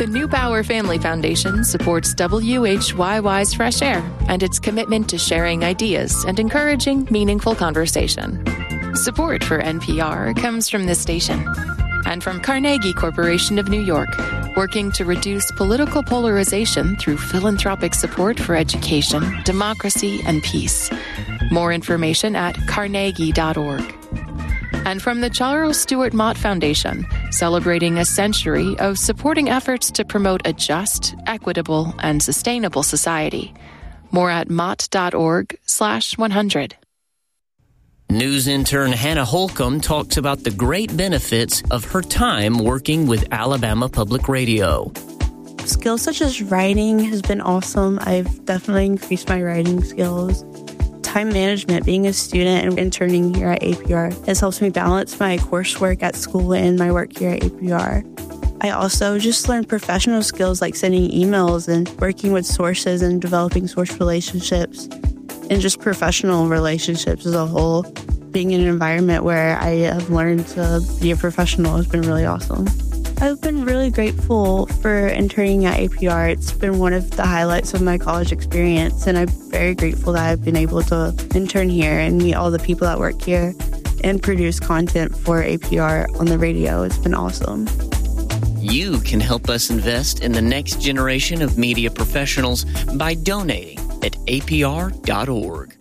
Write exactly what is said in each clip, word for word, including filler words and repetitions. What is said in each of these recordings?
The Neubauer Family Foundation supports W H Y Y's Fresh Air and its commitment to sharing ideas and encouraging meaningful conversation. Support for N P R comes from this station and from Carnegie Corporation of New York, working to reduce political polarization through philanthropic support for education, democracy, and peace. More information at carnegie dot org. And from the Charles Stewart Mott Foundation, celebrating a century of supporting efforts to promote a just, equitable, and sustainable society. More at mott dot org slash one hundred. News intern Hannah Holcomb talks about the great benefits of her time working with Alabama Public Radio. Skills such as writing has been awesome. I've definitely increased my writing skills. Time management, being a student and interning here at A P R, has helped me balance my coursework at school and my work here at A P R. I also just learned professional skills like sending emails and working with sources and developing source relationships, and just professional relationships as a whole. Being in an environment where I have learned to be a professional has been really awesome. I've been really grateful for interning at A P R. It's been one of the highlights of my college experience, and I'm very grateful that I've been able to intern here and meet all the people that work here and produce content for A P R on the radio. It's been awesome. You can help us invest in the next generation of media professionals by donating at A P R dot org.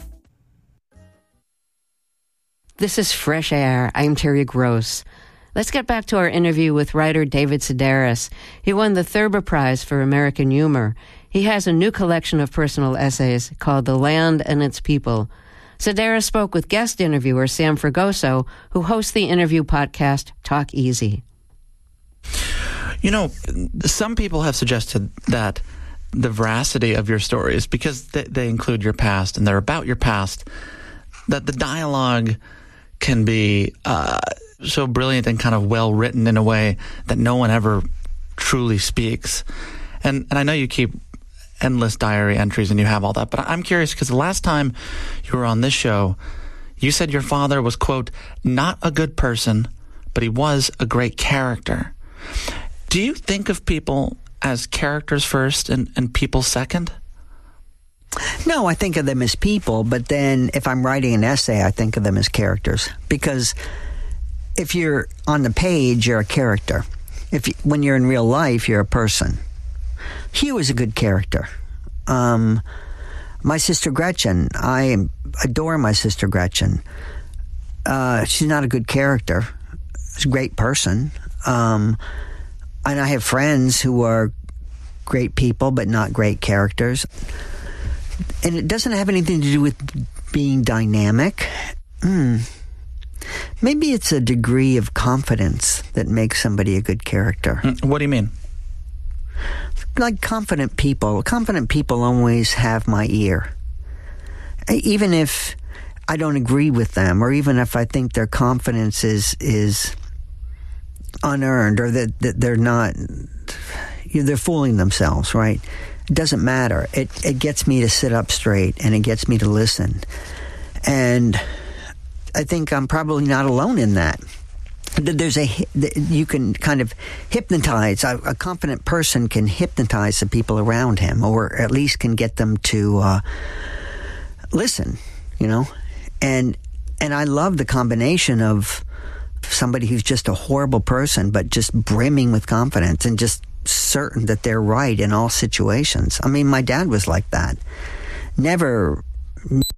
This is Fresh Air. I'm Terry Gross. Let's get back to our interview with writer David Sedaris. He won the Thurber Prize for American Humor. He has a new collection of personal essays called The Land and Its People. Sedaris spoke with guest interviewer Sam Fragoso, who hosts the interview podcast Talk Easy. You know, some people have suggested that the veracity of your stories, because they, they include your past and they're about your past, that the dialogue can be uh, so brilliant and kind of well written in a way that no one ever truly speaks. And and I know you keep endless diary entries and you have all that, but I'm curious because the last time you were on this show, you said your father was, quote, not a good person, but he was a great character. Do you think of people as characters first and, and people second? No, I think of them as people, but then if I'm writing an essay, I think of them as characters. Because if you're on the page, you're a character. If you, when you're in real life, you're a person. Hugh is a good character. Um, my sister Gretchen, I adore my sister Gretchen. Uh, she's not a good character. She's a great person. Um, and I have friends who are great people, but not great characters. And it doesn't have anything to do with being dynamic. Mm. Maybe it's a degree of confidence that makes somebody a good character. What do you mean? Like confident people. Confident people always have my ear. Even if I don't agree with them, or even if I think their confidence is is unearned, or that, that they're not, they're fooling themselves, right? It doesn't matter. It it gets me to sit up straight, and it gets me to listen. And I think I'm probably not alone in that. There's a you can kind of hypnotize. A, a confident person can hypnotize the people around him, or at least can get them to uh, listen. You know, and and I love the combination of somebody who's just a horrible person, but just brimming with confidence and just certain that they're right in all situations. I mean, my dad was like that. Never,